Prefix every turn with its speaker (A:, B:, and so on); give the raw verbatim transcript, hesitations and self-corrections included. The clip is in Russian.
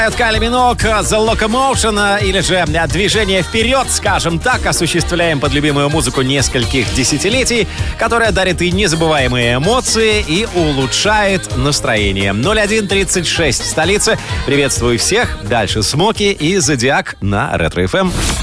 A: Кайли Миноуг, The Locomotion, или же «Движение вперед», скажем так, осуществляем под любимую музыку нескольких десятилетий, которая дарит и незабываемые эмоции, и улучшает настроение. ноль один тридцать шесть в столице. Приветствую всех. Дальше Смоки и Зодиак на Ретро эф эм.